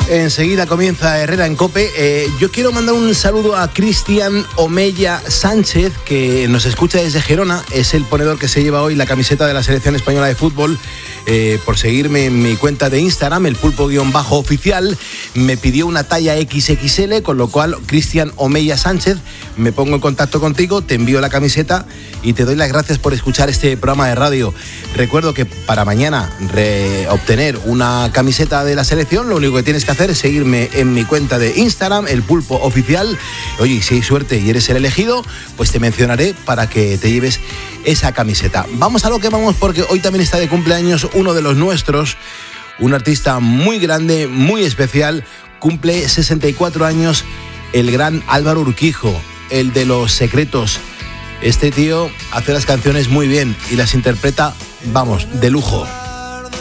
Enseguida comienza Herrera en COPE. Yo quiero mandar un saludo a Cristian Omeya Sánchez, que nos escucha desde Gerona. Es el ponedor que se lleva hoy la camiseta de la Selección Española de Fútbol. Por seguirme en mi cuenta de Instagram, el pulpo_oficial, me pidió una talla XXL, con lo cual, Cristian Omeya Sánchez, me pongo en contacto contigo, te envío la camiseta y te doy las gracias por escuchar este programa de radio. Recuerdo que para mañana obtener una camiseta de la selección, lo único que tienes que hacer es seguirme en mi cuenta de Instagram, el pulpo oficial. Oye, si hay suerte y eres el elegido, pues te mencionaré para que te lleves esa camiseta. Vamos a lo que vamos, porque hoy también está de cumpleaños uno de los nuestros, un artista muy grande, muy especial. Cumple 64 años el gran Álvaro Urquijo, el de Los Secretos. Este tío hace las canciones muy bien y las interpreta, vamos, de lujo.